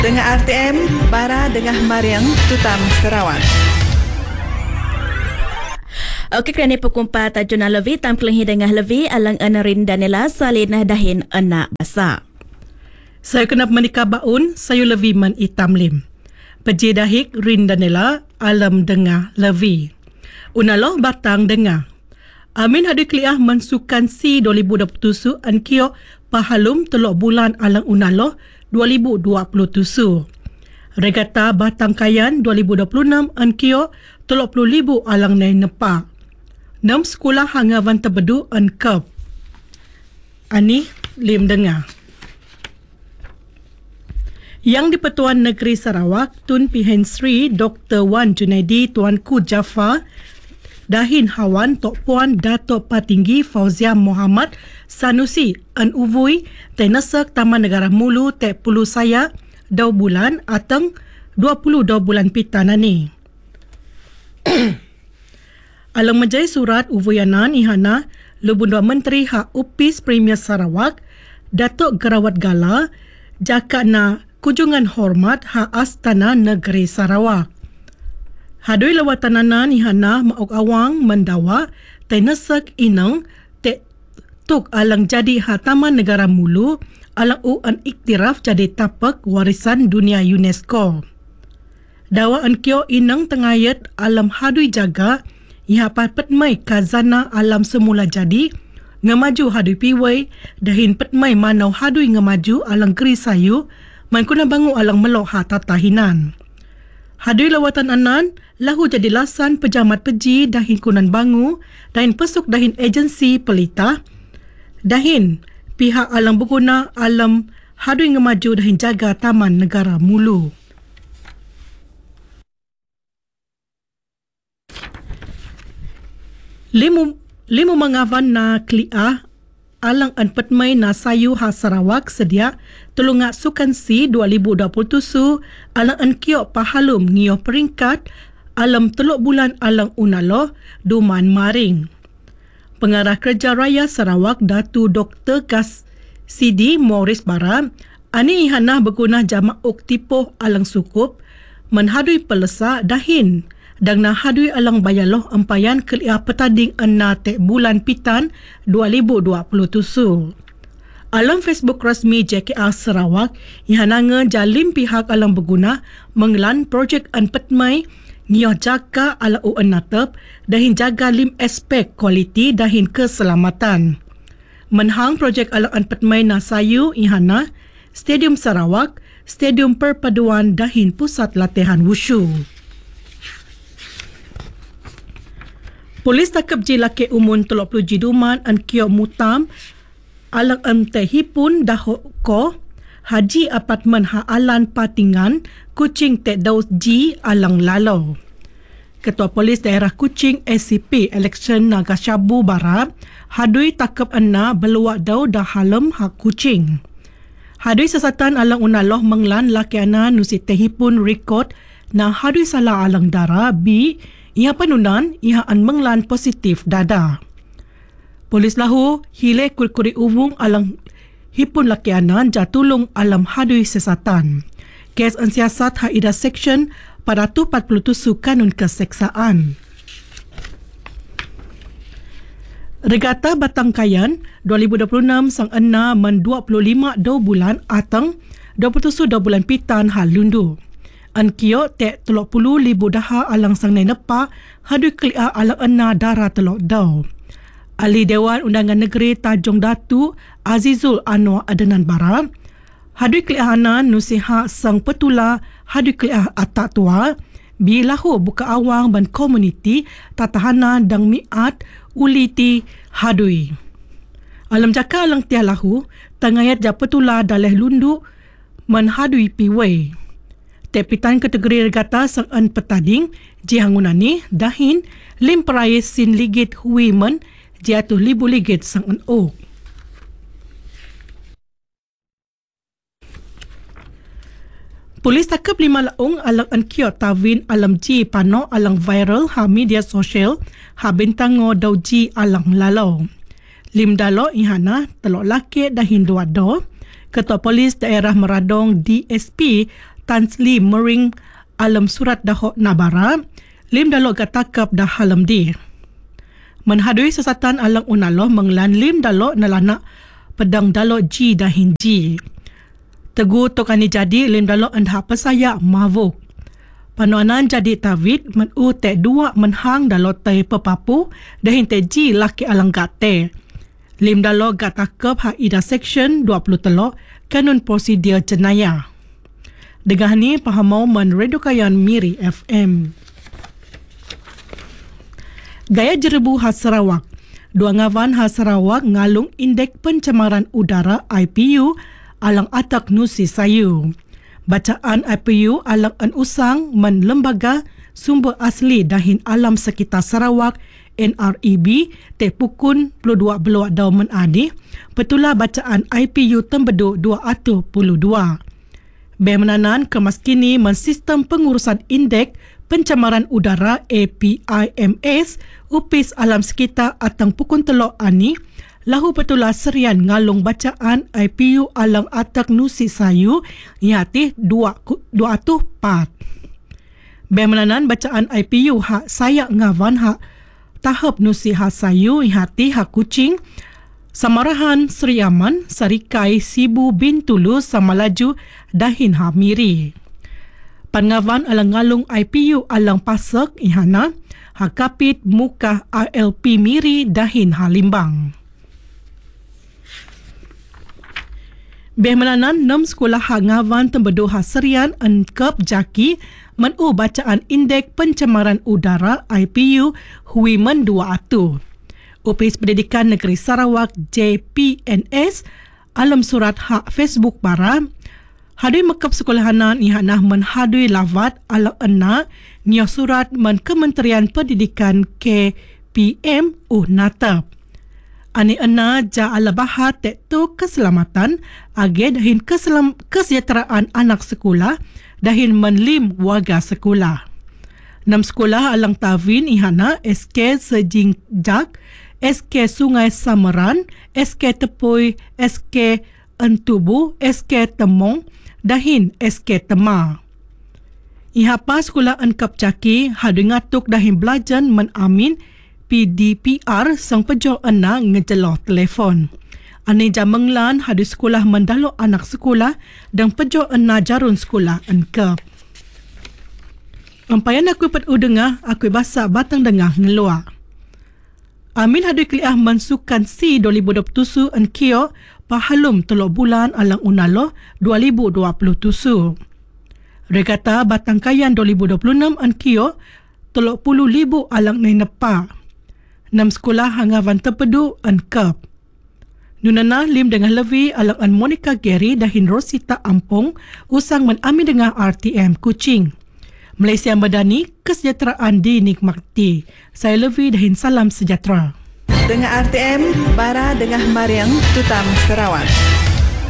Tengah RTM, Bara Dengah Mariang, Tutam, Sarawak. Okey, kerana pekumpa tajuna levi tam kelenghi dengah levi alang anarin danela salin dahin anak basa. Saya kenap menikah baun, saya levi man itam lim. Peji dahik rin danela alam dengah levi. Unaloh batang dengah. Amin hadu kliah mensukan si 2027 an kio pahalum telok bulan alang unaloh 2027. Regata Batang Kayan 2026 an kio 30,000 alang nai nepa. 6 sekolah hangavan terbedu an kep. Ani lim dengar. Yang di-Pertuan Negeri Sarawak, Tun Pihen Sri Dr. Wan Junaidi Tuanku Jaafar Dahin Hawan Tok Puan Datuk Patinggi Fauzia Muhammad Sanusi an uvui tenasak Taman Negara Mulu tek pulu saya 2 bulan atang 22 bulan pitana ni. Alang menjai surat uvuyanan ihana Lubundua Menteri Hak Upis Premier Sarawak Datuk Gerawat Gala jaka na kunjungan hormat Hak Astana Negeri Sarawak. Hadui lawatananan ihana mauk awang mendawa tenasak inang tek tuk alang jadi Taman Negara Mulu alang an iktiraf jadi tapak warisan dunia UNESCO. Dawa an kio inang tengayat alam hadui jaga iha petmai kazana alam semula jadi ngemaju hadui piwai dahin petmai manau hadui ngemaju alang keri sayu man kuna bangu alang melok tatahinan. Hadui lawatan anan lahu jadi lasan pejamat peji dahin kunan bangu dahin pesuk dahin agensi pelita dahin pihak alam berguna alam hadui ngemaju dahin jaga Taman Negara Mulu. Limu mengawan na kliah alang an petmai na sayu ha Sarawak sedia telungak sukan si 2027 alang an kiok pahalum ngioh peringkat alam teluk bulan alang unaloh duman maring. Pengarah Kerja Raya Sarawak Datu Dr. Gas Sidi Morris Bara ani ihana berguna jamak uktipoh alang sukup menhadui pelesa dahin dan na hadui alang bayaloh empayan keliah petading ena tek bulan pitan 2027. Alam Facebook rasmi JKR Sarawak ihana ngejalim pihak alang berguna mengelan projek an petmai ngioh jaga ala UN natep dahin jaga lim aspek kualiti dahin keselamatan. Menhang projek ala an petmai na sayu ihana Stadium Sarawak, Stadium Perpaduan dahin pusat latihan wushu. Polis takap je laki umun 30 jiduman an kio mutam alang an tehipun dahok ko Haji Apartmen Ha Alan Patingan Kuching Tek Daus Ji alang lalau. Ketua Polis Daerah Kuching SCP Election Nagashabu Bara hadui takap ena beluak dau dah halem hak Kuching. Hadui sesatan alang unaloh menglan laki ana nusi tehipun rekod na hadui salah alang dara bi ia penunan ia an menglan positif dada. Polis lahu hile kulkuri uvung alang hipun laki anan jatulung alam hadui sesatan. Kes ansiasat haida section pada 47 kanun keseksaan. Regata Batang Kayan 2026 sang ena men 25 2 bulan atang 27 2 bulan pitan hal lundu. An kio tek 30,000 daha alang sang nai nepa hadui klia alang ena dara telok dau. Ahli Dewan Undangan Negeri Tanjung Datu Azizul Anwar Adenan Bara hadui keliahanan nusiha sang petula hadui keliah atak tua bilahu buka awang ban komuniti tatahana dang miat uliti hadui. Alam jaka alang tiah lahu tangayat ja petula daleh lundu menhadui piwai. Tepitan kategori regata sang an petading jihangunani dahin lim perais sin ligit women jatuh libu ligit sang an ok. Polis takap 5 laung alang an kio tawin alam ji pano alang viral ha media sosial ha bintango daw ji alang lalau. Lim dalo ihana telok laki dahin dua do Ketua Polis Daerah Meradong DSP Tan Lim Mering alam surat dahok nabara, lim dalok gatakap dah halam di. Menhadui sesatan alang unaloh menglan lim dalok nalanak pedang dalok ji dahin ji. Tegu tokani jadi lim dalok andha pesaya mavuk. Panuanan jadi tawid menu tek dua menhang dalok te pepapu dahin te ji laki alang gate. Lim dalok gatakap ha ida section 20 telok kanun prosedur jenayah. Degah ni pahamau men Redukayan Miri FM. Gaya jerebu khas Sarawak. Dua ngawan khas Sarawak ngalung indeks pencemaran udara IPU alang atak Nusi Sayu. Bacaan IPU alang an usang men lembaga sumber asli dahin alam sekitar Sarawak NREB te pukun 22 beluak daumen adi. Petula bacaan IPU tembedu 222. Bemenanan kemaskini mensistem pengurusan indeks pencemaran udara APIMS upis alam sekitar atang pukun telok ani lahu petula serian ngalung bacaan IPU alang atak Nusi Sayu ihatih 204. Bemenanan bacaan IPU hak sayak ngawan hak tahap Nusi hak Sayu ihatih hak Kuching Samarahan Seri Aman, Sarikai, Sibu, Bintulu, Samalaju, dahin ha Miri. Pangawan alang ngalung IPU alang Pasak, ihana, ha Kapit, Muka, RLP Miri, dahin ha Limbang. Behmelanan 6 sekolah ha ngawan tembedu ha serian engkep jaki menu bacaan indeks pencemaran udara IPU hui men 200. Upis Pendidikan Negeri Sarawak JPNS alam surat hak Facebook bara hadui mekap sekolahanan ihanah menhadui lawat ala ena nia surat men Kementerian Pendidikan KPM natap. Ani ena ja ala bahat tektu keselamatan age dahin kesejahteraan anak sekolah dahin menlim warga sekolah. 6 sekolah alang Tavin ihana SK Sejingjak, SK Sungai Samaran, SK Tepui, SK Entubu, SK Temong, dahin SK Tema. Ihapa sekolah engkap caki hadu ngatuk dahin belajan menamin PDPR sang pejo ena ngejeloh telefon. Ani jamenglan hadu sekolah mendalo anak sekolah dan pejo ena jarun sekolah engkap. Ampayan aku pet udengah, aku basa batang dengah ngeluar. Amin hadu kliah mansukan si 2027 enkio pahalum telok bulan alang unaloh 2027. Regata Batangkayan 2026 enkio telok puluh ribu alang nenepa. 6 sekolah hangawan terpedu enkap. Nunana lim dengan levi alang an Monica Gary dahin Rosita Ampong usang menami dengan RTM Kuching. Malaysia Madani, kesejahteraan dinikmati. Saya Levi dahin salam sejahtera. Dengan RTM, Bara Dengah Mariang Tutam Sarawak.